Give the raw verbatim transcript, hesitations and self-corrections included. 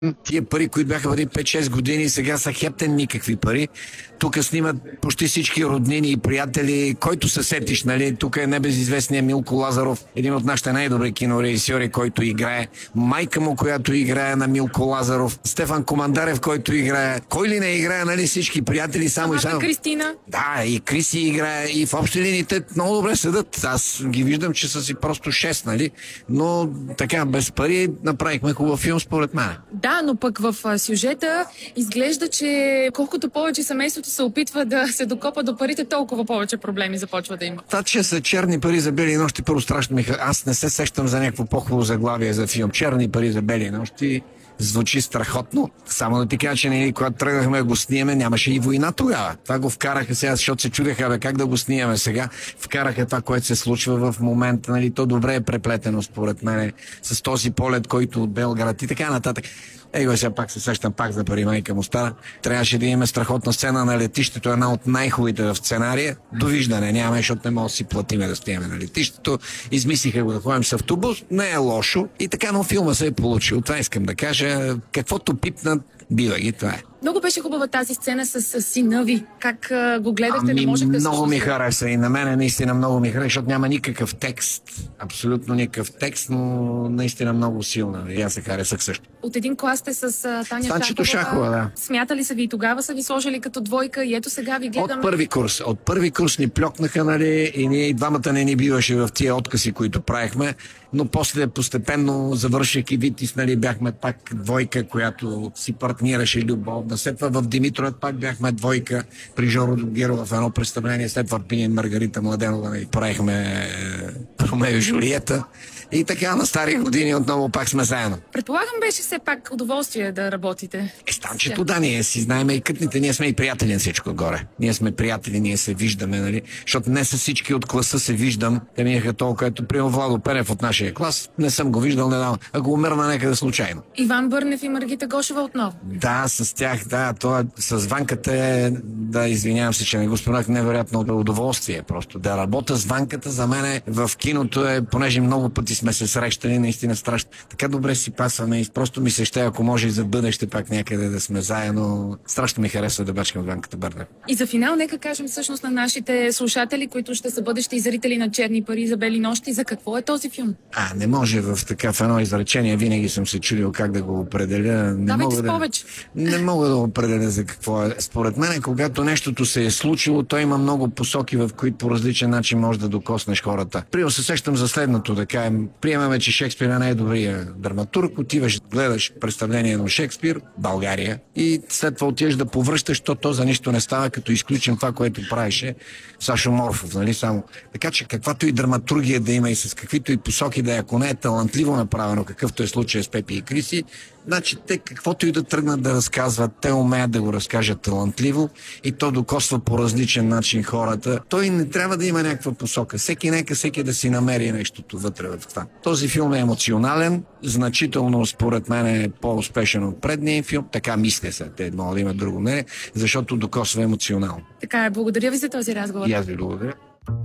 Тия пари, които бяха преди пет-шест години, сега са хептен никакви пари. Тук снимат почти всички роднини и приятели, който се сетиш, нали? Тук е небезизвестният Милко Лазаров, един от нашите най-добри кинорежисьори, който играе. Майка му, която играе на Милко Лазаров. Стефан Командарев, който играе. Кой ли не играе, нали? Всички приятели, само и само. Кристина. Да, и Криси играе, и в общи линии те много добре седат. Аз ги виждам, че са си просто шест, нали? Но така, без пари направихме хубав филм, според мен. Да, но пък в а, сюжета изглежда, че колкото повече семейството се опитва да се докопа до парите, толкова повече проблеми започва да има. Това, че са черни пари за бели нощи, първо страшно ми... Аз не се сещам за някакво по-хубаво заглавие за филм. Черни пари за бели нощи звучи страхотно. Само да ти кажа, че нали, когато тръгнахме да го снимаме, нямаше и война тогава. Това го вкараха сега, защото се чудеха, бе, как да го снимаме сега. Вкараха това, което се случва в момента. Нали, то добре е преплетено, според мен, с този полет, който от Белград и така нататък. Его, сега пак се сещам пак за пари, майка му стара. Трябваше да имаме страхотна сцена на летището, една от най-хубавите в сценария. Довиждане нямаме, защото не мога да си платиме да стояме на летището. Измислиха го да ходим с автобус. Не е лошо. И така, но филма се е получил. Това искам да кажа. Каквото пипнат, бива ги, това е. Много беше хубава тази сцена с, с сина ви. Как а, го гледахте, ами, не можехте да се... Много ми хареса и на мен наистина много ми хареса, защото няма никакъв текст. Абсолютно никакъв текст, но наистина много силна. И аз се харесах също. От един клас сте с а, Таня Станчето Шахова. Шахова, да. Смятали са ви и тогава са ви сложили като двойка и ето сега ви гледаме... От първи курс. От първи курс ни плёкнаха, нали, и ние и двамата не ни биваше в тия откази, които правихме, но после постепенно завърших и Витис, нали, бяхме пак двойка, която си партнираше любовно. След това в Димитровът пак бяхме двойка при Жоро Догиров в едно представление, след това Арпинин Маргарита Младенова, нали, правихме Ромео и Жулиета. И така на стари години отново пак сме заедно. Предполагам, беше все пак удоволствие да работите. Е, Станчето, да, ние си знаем и кътните, ние сме и приятели на всичко отгоре. Ние сме приятели, ние се виждаме, нали? Защото не с всички от класа се виждам. Те минаха толкова, ето приема Владо Пенев от нашия клас. Не съм го виждал, не дам. А го умерна някъде случайно. Иван Бърнев и Маргита Гошева отново. Да, с тях, да. Това с Ванката е, да, извинявам се, че не го споменах, невероятно удоволствие. Просто да работя с Ванката за мен е, в киното е, понеже много пъти сме се срещали, наистина страшно. Така добре си пасваме и просто ми се ще, ако може и за бъдеще пак някъде да сме заедно. Страшно ми харесва да бачкам Ванката Бърнев. И за финал, нека кажем всъщност на нашите слушатели, които ще са бъдещи зрители на Черни пари за бели нощи, за какво е този филм? А, не може в такъв едно изречение. Винаги съм се чудил как да го определя. Не Давайте мога с да, повече. не мога да определя за какво е. Според мен, когато нещото се е случило, то има много посоки, в които по различен начин може да докоснеш хората. Приема се сещам за следното, да кажем. Приемаме, че Шекспир е най-добрия драматург. Отиваш, гледаш представление на Шекспир, България, и след това отиваш да повръщаш, то, то за нищо не става, като изключим това, което правеше Сашо Морфов, нали само. Така че каквато и драматургия да има и с каквито и посоки да е, ако не е талантливо направено, какъвто е случай с Пепи и Криси, значи те каквото и да тръгнат да разказват, те умеят да го разкажат талантливо и то докосва по различен начин хората. Той не трябва да има някаква посока. Всеки нека всеки да си намери нещото вътре в това. Този филм е емоционален, значително според мен е по-успешен от предния филм. Така мисля се, те могат да имат друго мнение, защото докосва емоционално. Така е, благодаря ви за този разговор. И аз ви благодаря.